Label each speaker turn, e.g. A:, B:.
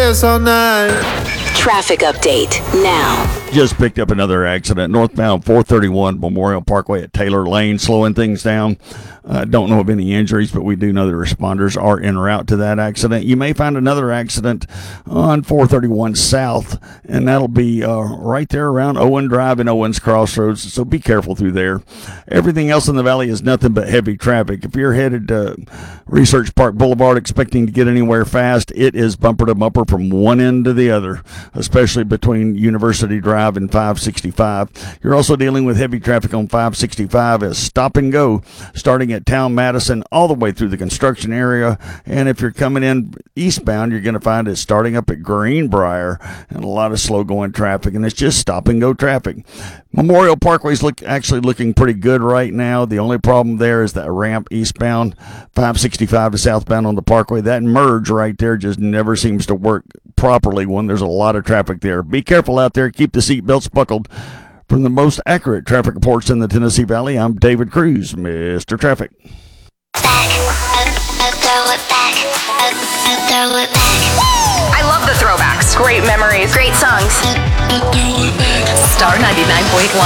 A: this all night.
B: Traffic update now.
C: Just picked up another accident northbound 431 Memorial Parkway at Taylor Lane, slowing things down. Don't know of any injuries, but we do know the responders are en route to that accident. You may find another accident on 431 South, and that'll be right there around Owen Drive and Owens Crossroads, so be careful through there. Everything else in the valley is nothing but heavy traffic. If you're headed to Research Park Boulevard expecting to get anywhere fast, it is bumper to bumper from one end to the other, especially between University Drive and 565. You're also dealing with heavy traffic on 565 as stop and go, starting at Town Madison all the way through the construction area. And if you're coming in eastbound, you're going to find it starting up at Greenbrier and a lot of slow going traffic, and it's just stop and go traffic. Memorial Parkway's actually looking pretty good right now. The only problem there is that ramp eastbound 565 to southbound on the Parkway. That merge right there just never seems to work properly when there's a lot of traffic there. Be careful out there. Keep the seatbelts buckled. From the most accurate traffic reports in the Tennessee Valley, I'm David Cruz, Mr. Traffic.
D: I love the throwbacks. Great memories. Great songs. Star 99.1.